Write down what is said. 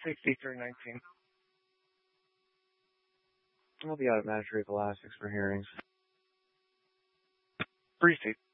6319. I'll be out at Magic Elastics for hearings. Briefly.